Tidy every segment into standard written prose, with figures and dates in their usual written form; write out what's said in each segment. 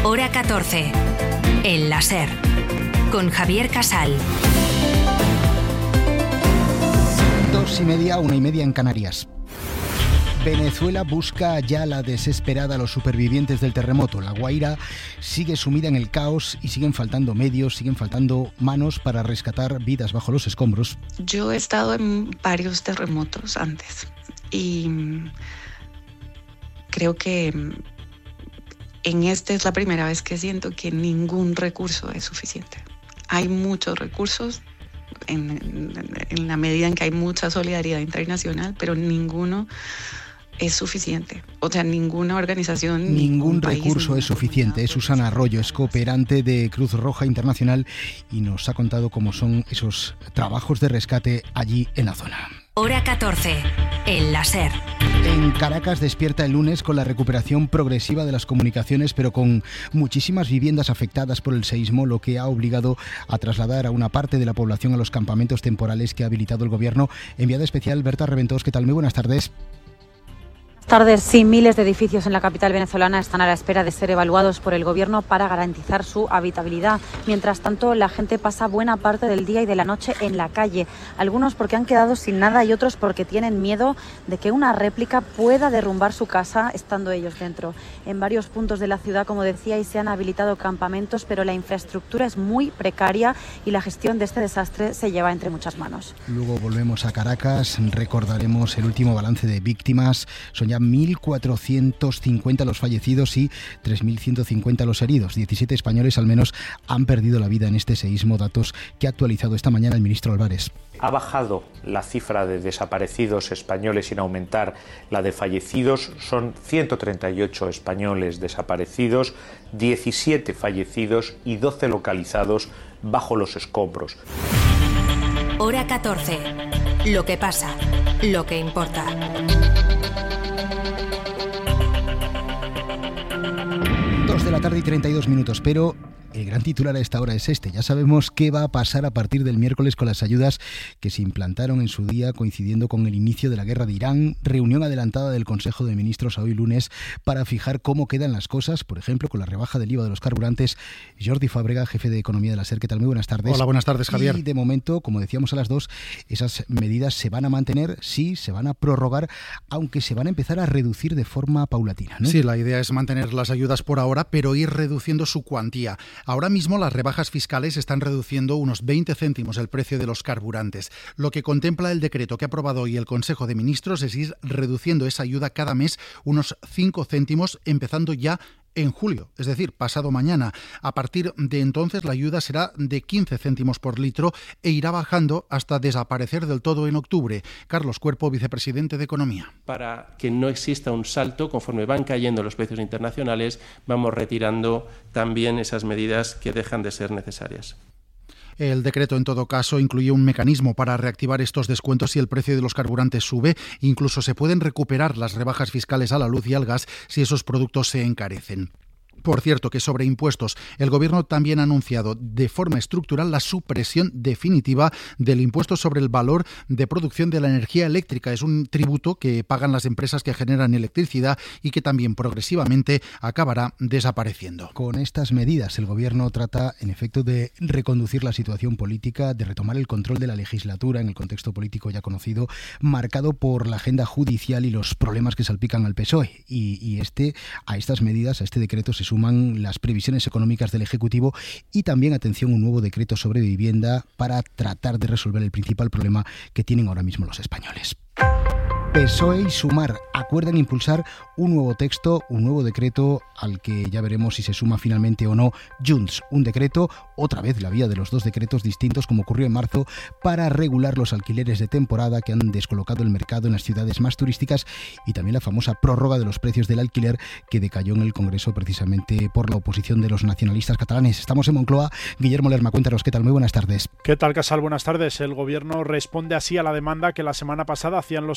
Hora 14. El láser. Con Javier Casal. 2:30, 1:30 en Canarias. Venezuela busca ya la desesperada a los supervivientes del terremoto. La Guaira sigue sumida en el caos y siguen faltando medios, siguen faltando manos para rescatar vidas bajo los escombros. Yo he estado en varios terremotos antes y creo que en este es la primera vez que siento que ningún recurso es suficiente. Hay muchos recursos en la medida en que hay mucha solidaridad internacional, pero ninguno es suficiente. O sea, ninguna organización... Ningún recurso es suficiente. Es Susana Arroyo, es cooperante de Cruz Roja Internacional y nos ha contado cómo son esos trabajos de rescate allí en la zona. Hora 14. El láser. En Caracas despierta el lunes con la recuperación progresiva de las comunicaciones, pero con muchísimas viviendas afectadas por el seísmo, lo que ha obligado a trasladar a una parte de la población a los campamentos temporales que ha habilitado el gobierno. Enviada especial Berta Reventós, ¿qué tal? Muy buenas tardes. Tardes, sí, miles de edificios en la capital venezolana están a la espera de ser evaluados por el gobierno para garantizar su habitabilidad. Mientras tanto, la gente pasa buena parte del día y de la noche en la calle. Algunos porque han quedado sin nada y otros porque tienen miedo de que una réplica pueda derrumbar su casa estando ellos dentro. En varios puntos de la ciudad, como decíais, se han habilitado campamentos, pero la infraestructura es muy precaria y la gestión de este desastre se lleva entre muchas manos. Luego volvemos a Caracas, recordaremos el último balance de víctimas. Son ya 1.450 los fallecidos y 3.150 los heridos. 17 españoles al menos han perdido la vida en este seísmo, datos que ha actualizado esta mañana el ministro Álvarez. Ha bajado la cifra de desaparecidos españoles sin aumentar la de fallecidos. Son 138 españoles desaparecidos, 17 fallecidos y 12 localizados bajo los escombros. Hora 14. Lo que pasa, lo que importa. 2:32, pero el gran titular a esta hora es este. Ya sabemos qué va a pasar a partir del miércoles con las ayudas que se implantaron en su día coincidiendo con el inicio de la guerra de Irán. Reunión adelantada del Consejo de Ministros a hoy lunes para fijar cómo quedan las cosas, por ejemplo, con la rebaja del IVA de los carburantes. Jordi Fábrega, jefe de Economía de la SER, ¿qué tal? Muy buenas tardes. Hola, buenas tardes, Javier. Y de momento, como decíamos a las 2, esas medidas se van a mantener, sí, se van a prorrogar, aunque se van a empezar a reducir de forma paulatina, ¿no? Sí, la idea es mantener las ayudas por ahora, pero ir reduciendo su cuantía. Ahora mismo las rebajas fiscales están reduciendo unos 20 céntimos el precio de los carburantes. Lo que contempla el decreto que ha aprobado hoy el Consejo de Ministros es ir reduciendo esa ayuda cada mes unos 5 céntimos, empezando ya en julio, es decir, pasado mañana. A partir de entonces la ayuda será de 15 céntimos por litro e irá bajando hasta desaparecer del todo en octubre. Carlos Cuerpo, vicepresidente de Economía. Para que no exista un salto, conforme van cayendo los precios internacionales, vamos retirando también esas medidas que dejan de ser necesarias. El decreto, en todo caso, incluye un mecanismo para reactivar estos descuentos si el precio de los carburantes sube. Incluso se pueden recuperar las rebajas fiscales a la luz y al gas si esos productos se encarecen. Por cierto, que sobre impuestos, el Gobierno también ha anunciado de forma estructural la supresión definitiva del impuesto sobre el valor de producción de la energía eléctrica. Es un tributo que pagan las empresas que generan electricidad y que también progresivamente acabará desapareciendo. Con estas medidas, el Gobierno trata, en efecto, de reconducir la situación política, de retomar el control de la legislatura en el contexto político ya conocido, marcado por la agenda judicial y los problemas que salpican al PSOE. A estas medidas, a este decreto, se suman las previsiones económicas del Ejecutivo y también, atención, un nuevo decreto sobre vivienda para tratar de resolver el principal problema que tienen ahora mismo los españoles. PSOE y Sumar acuerdan impulsar un nuevo texto, un nuevo decreto al que ya veremos si se suma finalmente o no Junts. Un decreto, otra vez la vía de los dos decretos distintos como ocurrió en marzo, para regular los alquileres de temporada que han descolocado el mercado en las ciudades más turísticas y también la famosa prórroga de los precios del alquiler que decayó en el Congreso precisamente por la oposición de los nacionalistas catalanes. Estamos en Moncloa. Guillermo Lerma, cuéntanos qué tal. Muy buenas tardes. ¿Qué tal, Casal? Buenas tardes. El Gobierno responde así a la demanda que la semana pasada hacían los socios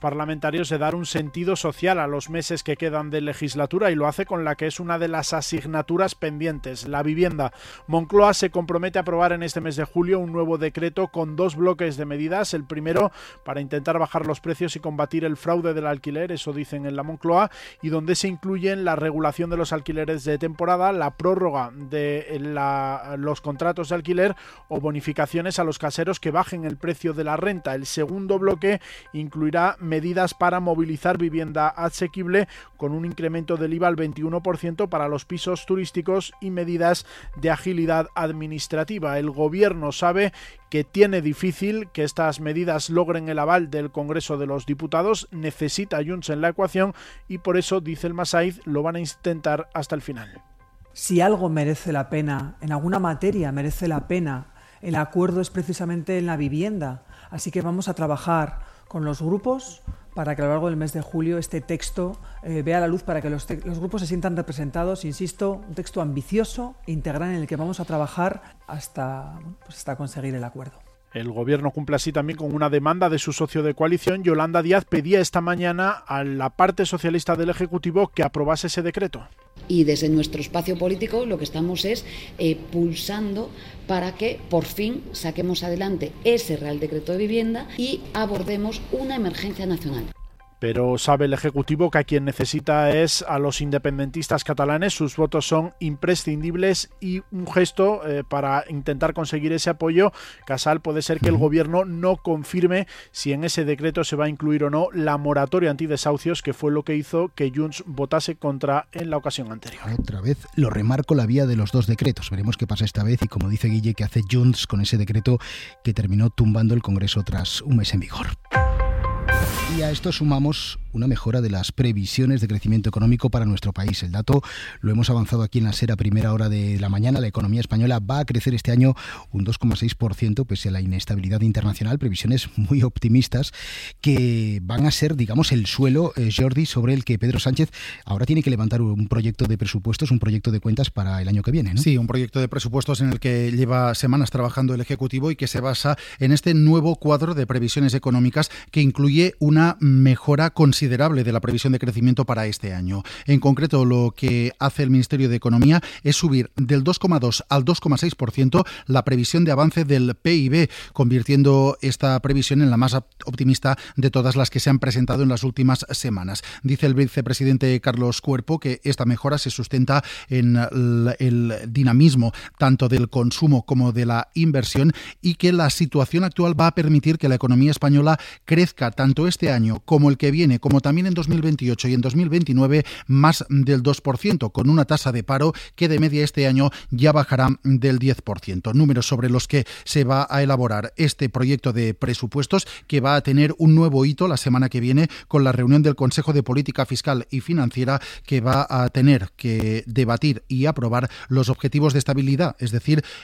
parlamentarios de dar un sentido social a los meses que quedan de legislatura, y lo hace con la que es una de las asignaturas pendientes, la vivienda. Moncloa se compromete a aprobar en este mes de julio un nuevo decreto con 2 bloques de medidas. El primero para intentar bajar los precios y combatir el fraude del alquiler, eso dicen en la Moncloa, y donde se incluyen la regulación de los alquileres de temporada, la prórroga de los contratos de alquiler o bonificaciones a los caseros que bajen el precio de la renta. El segundo bloque incluirá medidas para movilizar vivienda asequible con un incremento del IVA al 21% para los pisos turísticos y medidas de agilidad administrativa. El gobierno sabe que tiene difícil que estas medidas logren el aval del Congreso de los Diputados, necesita Junts en la ecuación y por eso, dice el Massaid, lo van a intentar hasta el final. Si algo merece la pena, en alguna materia merece la pena, el acuerdo es precisamente en la vivienda. Así que vamos a trabajar con los grupos para que a lo largo del mes de julio este texto vea la luz, para que los grupos se sientan representados. Insisto, un texto ambicioso, integral, en el que vamos a trabajar hasta conseguir el acuerdo. El gobierno cumple así también con una demanda de su socio de coalición. Yolanda Díaz pedía esta mañana a la parte socialista del Ejecutivo que aprobase ese decreto. Y desde nuestro espacio político lo que estamos es pulsando para que por fin saquemos adelante ese Real Decreto de Vivienda y abordemos una emergencia nacional. Pero sabe el Ejecutivo que a quien necesita es a los independentistas catalanes. Sus votos son imprescindibles y un gesto para intentar conseguir ese apoyo. Casal, puede ser que el gobierno no confirme si en ese decreto se va a incluir o no la moratoria antidesahucios, que fue lo que hizo que Junts votase contra en la ocasión anterior. Otra vez lo remarco, la vía de los 2 decretos. Veremos qué pasa esta vez y, como dice Guille, qué hace Junts con ese decreto que terminó tumbando el Congreso tras un mes en vigor. Y a esto sumamos una mejora de las previsiones de crecimiento económico para nuestro país. El dato lo hemos avanzado aquí en la SER a primera hora de la mañana. La economía española va a crecer este año un 2,6% pese a la inestabilidad internacional. Previsiones muy optimistas que van a ser, digamos, el suelo, Jordi, sobre el que Pedro Sánchez ahora tiene que levantar un proyecto de presupuestos, un proyecto de cuentas para el año que viene, ¿no? Sí, un proyecto de presupuestos en el que lleva semanas trabajando el Ejecutivo y que se basa en este nuevo cuadro de previsiones económicas que incluye una mejora considerable de la previsión de crecimiento para este año. En concreto, lo que hace el Ministerio de Economía es subir del 2,2 al 2,6% la previsión de avance del PIB, convirtiendo esta previsión en la más optimista de todas las que se han presentado en las últimas semanas. Dice el vicepresidente Carlos Cuerpo que esta mejora se sustenta en el dinamismo tanto del consumo como de la inversión y que la situación actual va a permitir que la economía española crezca tanto este año como el que viene, como también en 2028 y en 2029 más del 2%, con una tasa de paro que de media este año ya bajará del 10%. Números sobre los que se va a elaborar este proyecto de presupuestos, que va a tener un nuevo hito la semana que viene con la reunión del Consejo de Política Fiscal y Financiera, que va a tener que debatir y aprobar los objetivos de estabilidad, es decir,